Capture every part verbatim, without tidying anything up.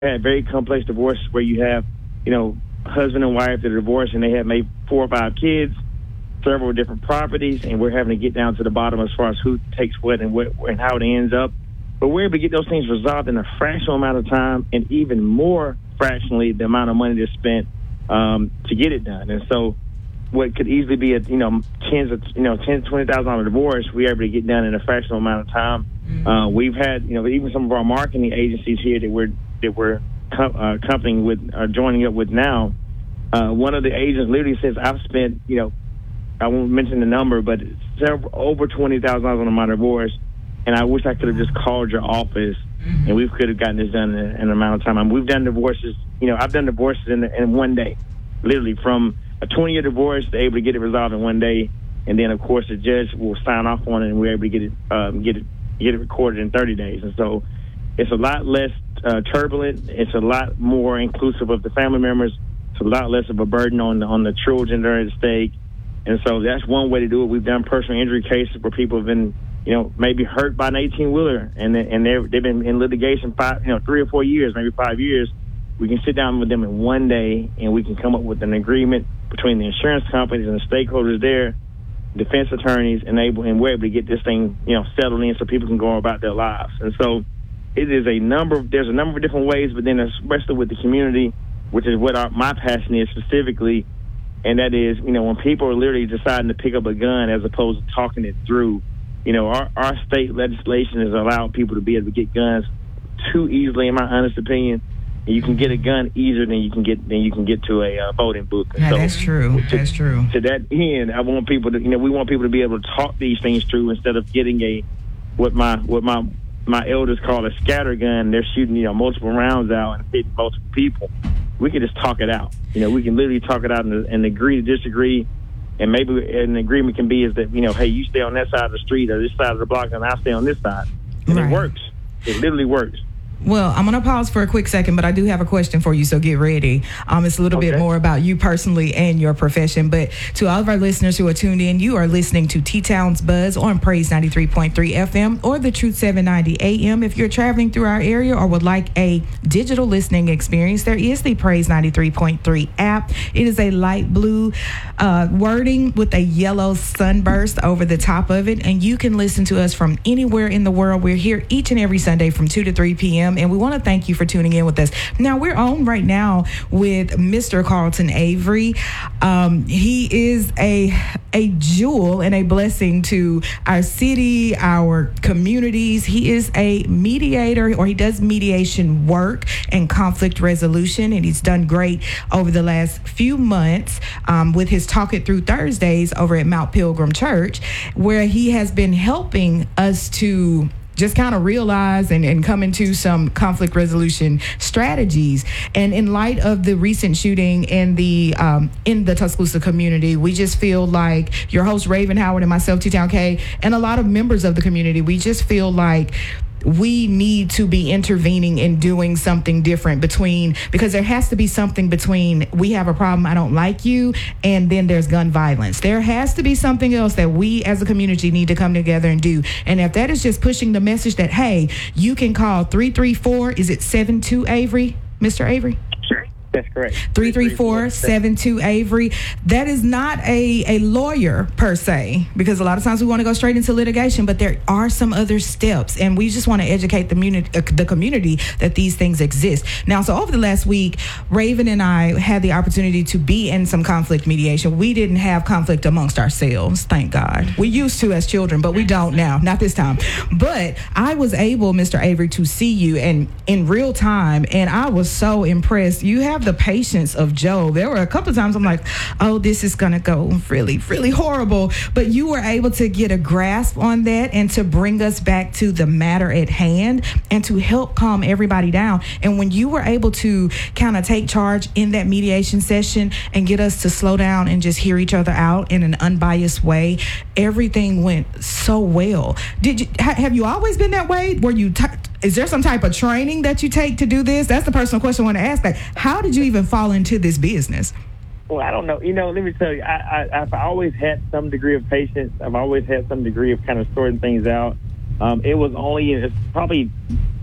had very complex divorces where you have, you know, husband and wife that are divorced and they have maybe four or five kids, several different properties, and we're having to get down to the bottom as far as who takes what and what and how it ends up. But we're able to get those things resolved in a fractional amount of time, and even more fractionally the amount of money that's spent um, to get it done. And so, what could easily be a you know tens of you know ten twenty thousand dollar divorce, we're able to get done in a fractional amount of time. Mm-hmm. Uh, we've had you know even some of our marketing agencies here that we're that we're com- uh, accompanying with are joining up with now. Uh, one of the agents literally says, "I've spent you know." I won't mention the number, but it's several, over twenty thousand dollars on my divorce, and I wish I could have just called your office, mm-hmm. and we could have gotten this done in, in an amount of time. I mean, we've done divorces, you know, I've done divorces in, in one day, literally from a twenty-year divorce to able to get it resolved in one day, and then, of course, the judge will sign off on it, and we're able to get it um, get it get it recorded in thirty days. And so it's a lot less uh, turbulent. It's a lot more inclusive of the family members. It's a lot less of a burden on the, on the children that are at stake. And so that's one way to do it. We've done personal injury cases where people have been, you know, maybe hurt by an eighteen-wheeler, and and they're, they've been in litigation five, you know, three or four years, maybe five years. We can sit down with them in one day, and we can come up with an agreement between the insurance companies and the stakeholders there, defense attorneys, and able and we're able to get this thing, you know, settled in so people can go about their lives. And so it is a number. Of, there's a number of different ways, but then especially with the community, which is what our, my passion is specifically. And that is, you know, when people are literally deciding to pick up a gun as opposed to talking it through, you know, our, our state legislation has allowed people to be able to get guns too easily, in my honest opinion. And you can get a gun easier than you can get than you can get to a uh, voting booth. Yeah, so, that's true. To, that's true. To that end, I want people to, you know, we want people to be able to talk these things through instead of getting a what my what my my elders call a scatter gun. They're shooting, you know, multiple rounds out and hitting multiple people. We can just talk it out. You know, we can literally talk it out and, and agree to disagree. And maybe an agreement can be is that, you know, hey, you stay on that side of the street or this side of the block and I'll stay on this side. And right. It works. It literally works. Well, I'm going to pause for a quick second, but I do have a question for you, so get ready. Um, it's a little okay. bit more about you personally and your profession. But to all of our listeners who are tuned in, you are listening to T-Town's Buzz on Praise ninety-three point three F M or the Truth seven ninety A M. If you're traveling through our area or would like a digital listening experience, there is the Praise ninety-three point three app. It is a light blue uh, wording with a yellow sunburst over the top of it, and you can listen to us from anywhere in the world. We're here each and every Sunday from two to three p.m. and we want to thank you for tuning in with us. Now, we're on right now with Mister Carlton Avery. Um, he is a a jewel and a blessing to our city, our communities. He is a mediator, or he does mediation work and conflict resolution, and he's done great over the last few months um, with his Talk It Through Thursdays over at Mount Pilgrim Church, where he has been helping us to just kind of realize and, and come into some conflict resolution strategies. And in light of the recent shooting in the um, in the Tuscaloosa community, we just feel like your host Raven Howard and myself, T-Town K, and a lot of members of the community, we just feel like we need to be intervening and doing something different between, because there has to be something between we have a problem, I don't like you, and then there's gun violence. There has to be something else that we as a community need to come together and do. And if that is just pushing the message that, hey, you can call three three four, is it seven two Avery, Mister Avery? Sure. That's correct. three three four, seven two Avery. That is not a, a lawyer per se, because a lot of times we want to go straight into litigation, but there are some other steps, and we just want to educate the community, uh, the community that these things exist. Now, so over the last week, Raven and I had the opportunity to be in some conflict mediation. We didn't have conflict amongst ourselves, thank God. We used to as children, but we don't now, not this time. But I was able, Mister Avery, to see you and in real time, and I was so impressed. You have the patience of Job. There were a couple of times I'm like, oh, this is going to go really, really horrible. But you were able to get a grasp on that and to bring us back to the matter at hand and to help calm everybody down. And when you were able to kind of take charge in that mediation session and get us to slow down and just hear each other out in an unbiased way, everything went so well. Did you ha- have you always been that way? Were you t- Is there some type of training that you take to do this? That's the personal question I want to ask. Like, how did you even fall into this business? Well, I don't know. You know, let me tell you, I, I, I've always had some degree of patience. I've always had some degree of kind of sorting things out. Um, it was only, it's probably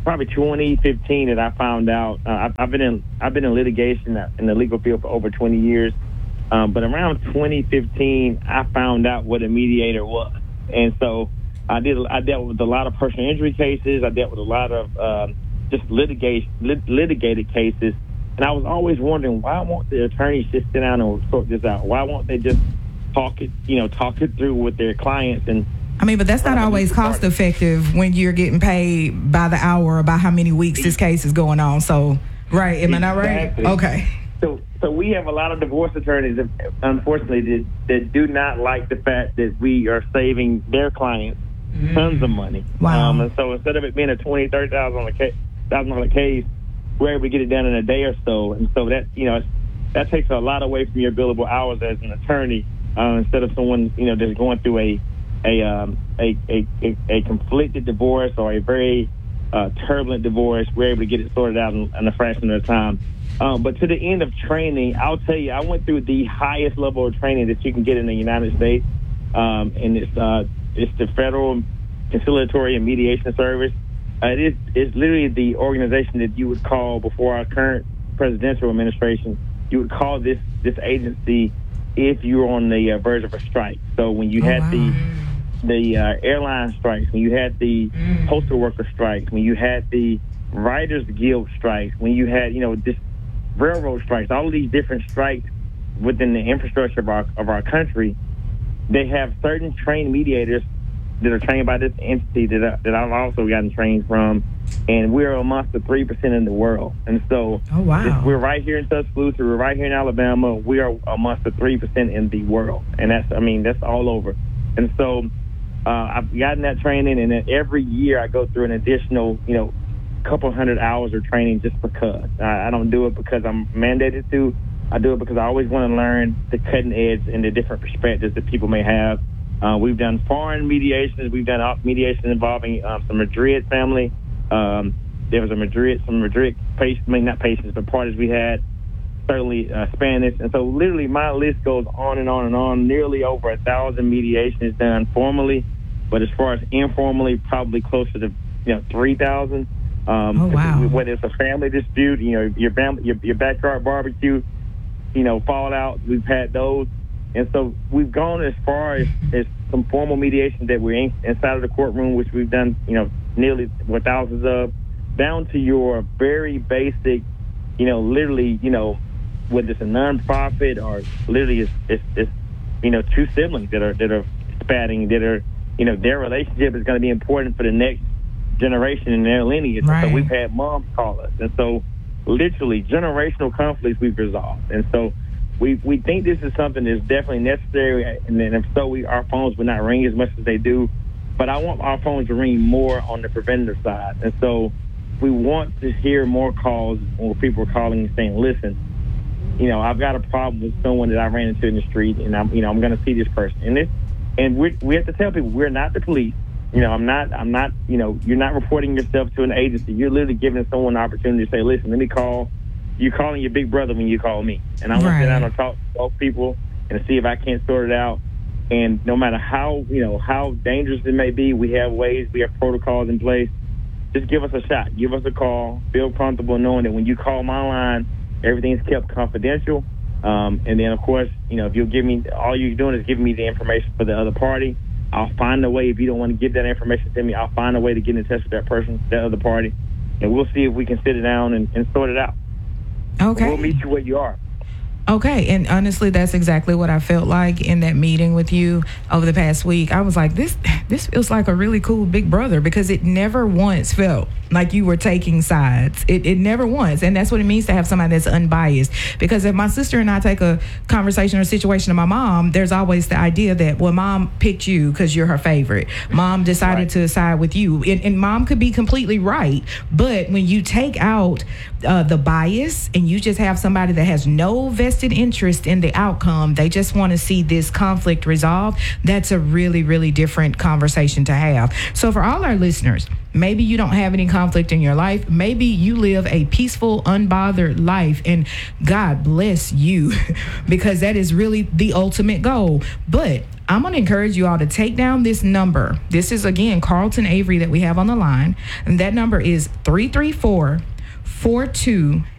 probably twenty fifteen that I found out. Uh, I've, I've been in I've been in litigation in the legal field for over twenty years. Um, but around twenty fifteen, I found out what a mediator was, and so I did. I dealt with a lot of personal injury cases. I dealt with a lot of um, just litigation, lit, litigated cases, and I was always wondering, why won't the attorneys just sit down and sort this out? Why won't they just talk it, you know, talk it through with their clients? And I mean, but that's not always cost effective when you're getting paid by the hour or by how many weeks this case is going on. So, right? Am I not right? Okay. So, so we have a lot of divorce attorneys that, unfortunately, that, that do not like the fact that we are saving their clients mm. tons of money. Wow. Um, and so instead of it being a twenty, thirty thousand dollar case, we're able to get it done in a day or so. And so that, you know, that takes a lot away from your billable hours as an attorney, uh, instead of someone, you know, just going through a a um, a, a, a, a conflicted divorce or a very uh, turbulent divorce. We're able to get it sorted out in, in a fraction of the time. Um, but to the end of training, I'll tell you, I went through the highest level of training that you can get in the United States, um, and it's uh, it's the Federal Conciliatory and Mediation Service. Uh, it is it's literally the organization that you would call before our current presidential administration. You would call this this agency if you were on the uh, verge of a strike. So when you oh, had wow. the the uh, airline strikes, when you had the mm. postal worker strikes, when you had the Writers Guild strikes, when you had, you know, this railroad strikes, all of these different strikes within the infrastructure of our of our country, they have certain trained mediators that are trained by this entity that, I, that I've also gotten trained from, and we're amongst the three percent in the world. And so oh, wow. this, we're right here in Tuscaloosa, we're right here in Alabama, we are amongst the three percent in the world. And that's, I mean, that's all over. And so uh, I've gotten that training, and then every year I go through an additional, you know, couple hundred hours of training just because. I, I don't do it because I'm mandated to. I do it because I always want to learn the cutting edge and the different perspectives that people may have. Uh, we've done foreign mediations. We've done mediation involving um, some Madrid family. Um, there was a Madrid, some Madrid patients, I mean, not patients, but parties we had, certainly uh, Spanish. And so literally my list goes on and on and on. Nearly over a thousand mediations done formally, but as far as informally, probably closer to, you know, three thousand. Um, oh, wow. Whether it's a family dispute, you know, your family, your, your backyard barbecue, you know, fallout, we've had those. And so we've gone as far as, as some formal mediation that we're in, inside of the courtroom, which we've done, you know, nearly with thousands of, down to your very basic, you know, literally, you know, whether it's a nonprofit or literally it's, it's, it's you know, two siblings that are that are spatting, that are, you know, their relationship is going to be important for the next generation in their lineage. Right. So we've had moms call us. And so literally generational conflicts we've resolved. And so we we think this is something that's definitely necessary. And then if so, we, our phones would not ring as much as they do. But I want our phones to ring more on the preventative side. And so we want to hear more calls where people are calling and saying, listen, you know, I've got a problem with someone that I ran into in the street, and I'm, you know, I'm going to see this person. And this, and we we have to tell people we're not the police. You know, I'm not, I'm not, you know, you're not reporting yourself to an agency. You're literally giving someone an opportunity to say, listen, let me call. You're calling your big brother when you call me. And I want right. to sit down and talk to both people and see if I can't sort it out. And no matter how, you know, how dangerous it may be, we have ways, we have protocols in place. Just give us a shot. Give us a call. Feel comfortable knowing that when you call my line, everything's kept confidential. Um, and then, of course, you know, if you'll give me, all you're doing is giving me the information for the other party. I'll find a way. If you don't want to give that information to me, I'll find a way to get in touch with that person, that other party, and we'll see if we can sit it down and, and sort it out. Okay. We'll meet you where you are. Okay, and honestly, that's exactly what I felt like in that meeting with you over the past week. I was like, this this feels like a really cool big brother, because it never once felt like you were taking sides. It, it never once. And that's what it means to have somebody that's unbiased. Because if my sister and I take a conversation or situation to my mom, there's always the idea that, well, mom picked you because you're her favorite. Mom decided right. to side with you. And, and mom could be completely right. But when you take out uh, the bias and you just have somebody that has no vested interest in the outcome, they just want to see this conflict resolved, that's a really, really different conversation to have. So for all our listeners Maybe you don't have any conflict in your life. Maybe you live a peaceful, unbothered life, and God bless you because that is really the ultimate goal. But I'm going to encourage you all to take down this number. This is, again, Carlton Avery that we have on the line, and that number is three three four, four two